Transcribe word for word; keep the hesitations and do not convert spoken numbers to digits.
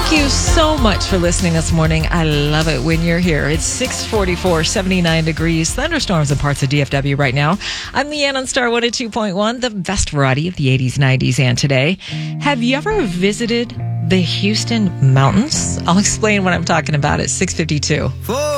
Thank you so much for listening this morning. I love it when you're here. It's six forty-four, seventy-nine degrees, thunderstorms in parts of D F W right now. I'm Leanne on Star one oh two point one, the best variety of the eighties, nineties, and today. Have you ever visited the Houston Mountains? I'll explain what I'm talking about at six fifty-two. For